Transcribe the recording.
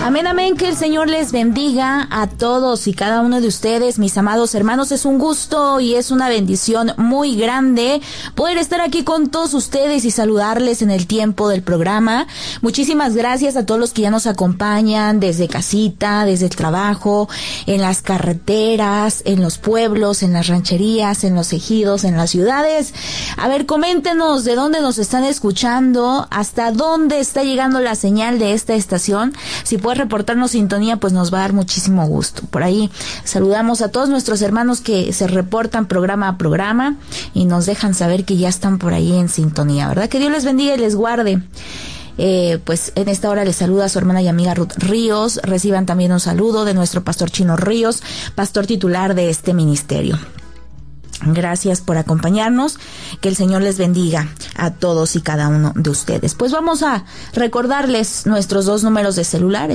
Amén, amén, que el Señor les bendiga a todos y cada uno de ustedes, mis amados hermanos. Es un gusto y es una bendición muy grande poder estar aquí con todos ustedes y saludarles en el tiempo del programa. Muchísimas gracias a todos los que ya nos acompañan desde casita, desde el trabajo, en las carreteras, en los pueblos, en las rancherías, en los ejidos, en las ciudades. A ver, coméntenos de dónde nos están escuchando, hasta dónde está llegando la señal de esta estación. Si puedes reportarnos sintonía, pues nos va a dar muchísimo gusto. Por ahí saludamos a todos nuestros hermanos que se reportan programa a programa y nos dejan saber que ya están por ahí en sintonía, ¿verdad? Que Dios les bendiga y les guarde. Pues en esta hora les saluda a su hermana y amiga Ruth Ríos. Reciban también un saludo de nuestro pastor Chino Ríos, pastor titular de este ministerio. Gracias por acompañarnos, que el Señor les bendiga a todos y cada uno de ustedes. Pues vamos a recordarles nuestros 2 números de celular.